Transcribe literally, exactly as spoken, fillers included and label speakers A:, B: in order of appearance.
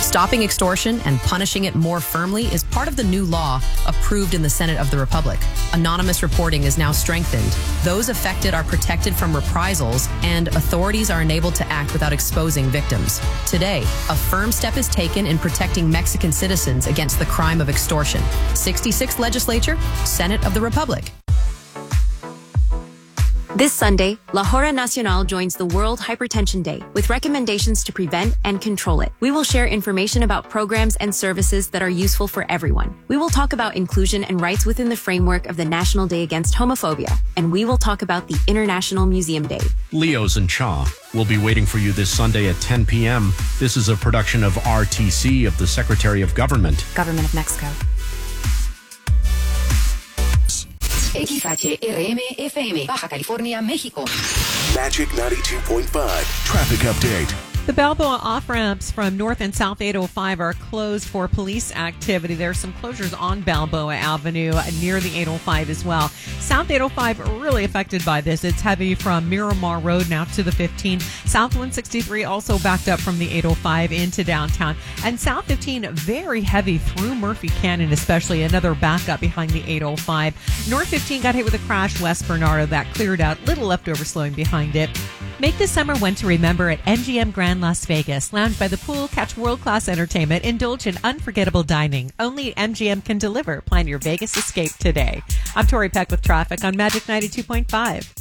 A: Stopping extortion and punishing it more firmly is part of the new law approved in the Senate of the Republic. Anonymous reporting is now strengthened. Those affected are protected from reprisals, and authorities are enabled to act without exposing victims. Today, a firm step is taken in protecting Mexican citizens against the crime of extortion. sixty-sixth Legislature, Senate of the Republic.
B: This Sunday, La Hora Nacional joins the World Hypertension Day with recommendations to prevent and control it. We will share information about programs and services that are useful for everyone. We will talk about inclusion and rights within the framework of the National Day Against Homophobia. And we will talk about the International Museum Day.
C: Leo's and Cha will be waiting for you this Sunday at ten p.m. This is a production of R T C of the Secretary of Government.
B: Government of Mexico.
D: X H R M F M, Baja California, Mexico.
E: Magic ninety-two point five. Traffic update.
F: The Balboa off-ramps from North and South eight oh five are closed for police activity. There are some closures on Balboa Avenue near the eight oh five as well. South eight oh five really affected by this. It's heavy from Miramar Road now to the fifteen. South one sixty-three also backed up from the eight oh five into downtown. And South fifteen very heavy through Murphy Canyon, especially another backup behind the eight oh five. North fifteen got hit with a crash West Bernardo. That cleared out. Little leftover slowing behind it. Make this summer one to remember at M G M Grand Las Vegas. Lounge by the pool, catch world-class entertainment, indulge in unforgettable dining. Only M G M can deliver. Plan your Vegas escape today. I'm Tori Peck with traffic on Magic ninety-two point five.